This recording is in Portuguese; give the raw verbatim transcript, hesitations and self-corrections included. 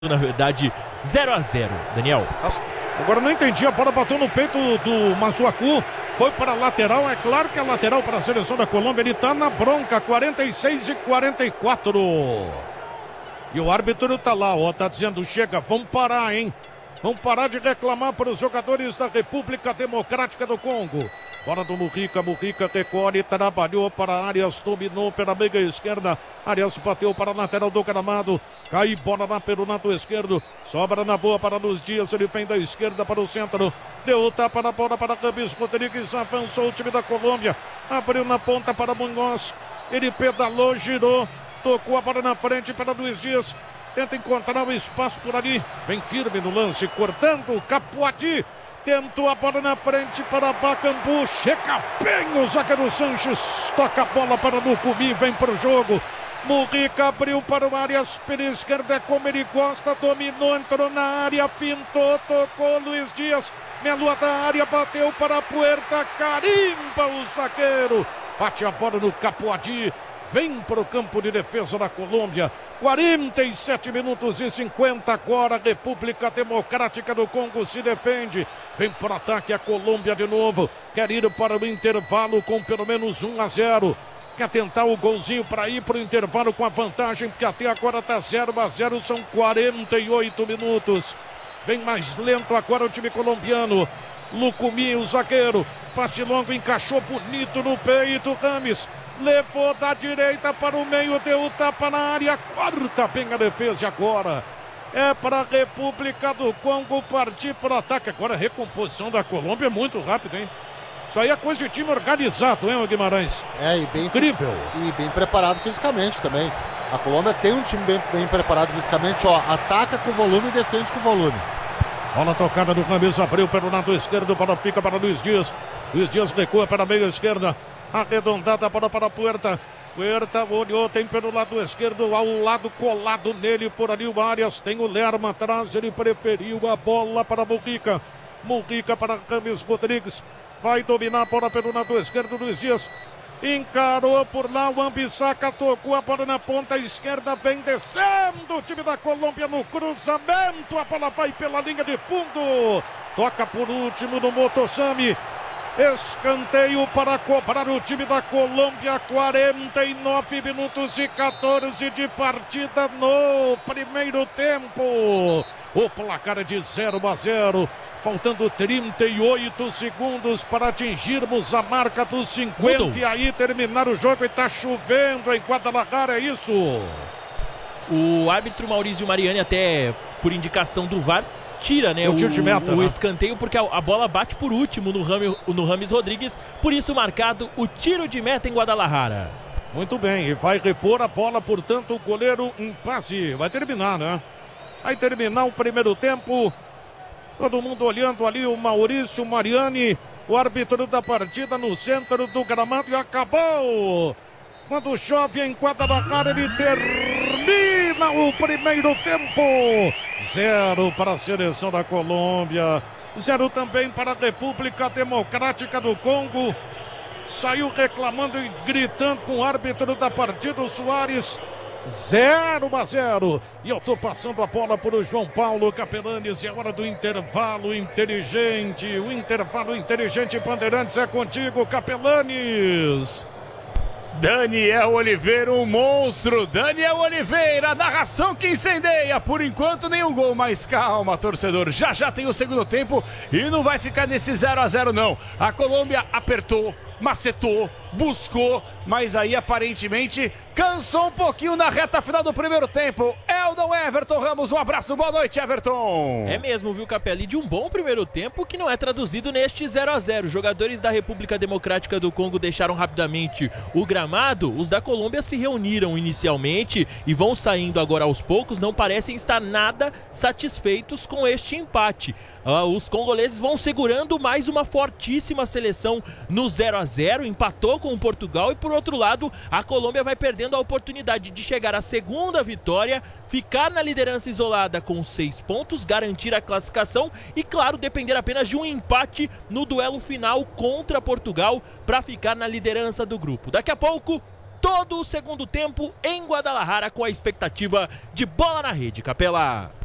Na verdade, zero a zero, Daniel. Agora não entendi, a bola bateu no peito do Massuaku, foi para a lateral, é claro que é lateral para a seleção da Colômbia, ele está na bronca, quarenta e seis e quarenta e quatro. E o árbitro está lá, ó, tá dizendo, chega, vamos parar, hein? Vamos parar de reclamar para os jogadores da República Democrática do Congo. Bola do Mujica, Mujica recolhe, trabalhou para Arias, dominou pela meia esquerda. Arias bateu para a lateral do gramado. Cai bola na pelo lado esquerdo. Sobra na boa para Luiz Dias, ele vem da esquerda para o centro. Deu o tapa na bola para Rames Rodrigues, avançou o time da Colômbia. Abriu na ponta para Munhoz. Ele pedalou, girou, tocou a bola na frente para Luiz Dias. Tenta encontrar o espaço por ali. Vem firme no lance, cortando o Capuati. Tentou a bola na frente para Bacambu. Chega bem o zagueiro Sanches. Toca a bola para Lucumi. Vem para o jogo. Mujica abriu para o Arias. Pela esquerda é como ele gosta. Dominou, entrou na área. Pintou, tocou Luiz Dias. Melua da área, bateu para a Puerta. Carimba o zagueiro. Bate a bola no Capuati. Vem para o campo de defesa da Colômbia. quarenta e sete minutos e cinquenta agora. República Democrática do Congo se defende. Vem para o ataque a Colômbia de novo. Quer ir para o intervalo com pelo menos um a zero. Quer tentar o golzinho para ir para o intervalo com a vantagem, porque até agora está zero a zero. São quarenta e oito minutos. Vem mais lento agora o time colombiano. Lucumi, o zagueiro. Passe longo, encaixou bonito no peito. Rames. Levou da direita para o meio, deu o tapa na área, corta bem a defesa agora. É para a República do Congo partir para o ataque. Agora a recomposição da Colômbia é muito rápida, hein? Isso aí é coisa de time organizado, hein, Guimarães? É, e bem incrível. E bem preparado fisicamente também. A Colômbia tem um time bem, bem preparado fisicamente, ó, ataca com volume e defende com volume. Bola tocada do Rames, abriu pelo lado esquerdo, para fica para Luiz Dias. Luiz Dias recua para a meia esquerda. Arredondada para para a Puerta. Puerta olhou, tem pelo lado esquerdo, ao lado colado nele, por ali o Arias. Tem o Lerma atrás, ele preferiu a bola para Mujica. Mujica para Rames Rodrigues. Vai dominar a bola pelo lado esquerdo, Luiz Dias. Encarou por lá, o Ambissaca tocou a bola na ponta esquerda, vem descendo o time da Colômbia no cruzamento. A bola vai pela linha de fundo. Toca por último no Motossami. Escanteio para cobrar o time da Colômbia, quarenta e nove minutos e quatorze de partida no primeiro tempo. O placar é de zero a zero, faltando trinta e oito segundos para atingirmos a marca dos cinquenta. Mudou. E aí terminar o jogo, e está chovendo em Guadalajara, é isso? O árbitro Maurício Mariani, até por indicação do V A R, tira, né, o, o, meta, o né? escanteio, porque a, a bola bate por último no, Rame, no Rames Rodrigues, por isso marcado o tiro de meta em Guadalajara. Muito bem, e vai repor a bola, portanto, o goleiro em passe. Vai terminar, né? Vai terminar o primeiro tempo. Todo mundo olhando ali o Maurício Mariani, o árbitro da partida no centro do gramado, e acabou. Quando chove em Guadalajara, ele termina o primeiro tempo. Zero para a seleção da Colômbia. Zero também para a República Democrática do Congo. Saiu reclamando e gritando com o árbitro da partida, o Soares. Zero a zero. E eu estou passando a bola para o João Paulo Capelanes. E é hora do intervalo inteligente. O intervalo inteligente Bandeirantes é contigo, Capelanes. Daniel Oliveira, um monstro. Daniel Oliveira, narração que incendeia. Por enquanto nenhum gol, mas calma, torcedor. Já já tem o segundo tempo e não vai ficar nesse zero a zero não. A Colômbia apertou, macetou, buscou, mas aí aparentemente cansou um pouquinho na reta final do primeiro tempo. Eldon Everton Ramos, um abraço, boa noite, Everton. É mesmo, viu, Capelli? De um bom primeiro tempo que não é traduzido neste zero a zero. Jogadores da República Democrática do Congo deixaram rapidamente o gramado. Os da Colômbia se reuniram inicialmente e vão saindo agora aos poucos. Não parecem estar nada satisfeitos com este empate. Uh, os congoleses vão segurando mais uma fortíssima seleção no zero a zero, empatou com o Portugal, e por outro lado a Colômbia vai perdendo a oportunidade de chegar à segunda vitória, ficar na liderança isolada com seis pontos, garantir a classificação e, claro, depender apenas de um empate no duelo final contra Portugal para ficar na liderança do grupo. Daqui a pouco, todo o segundo tempo em Guadalajara, com a expectativa de bola na rede, Capela.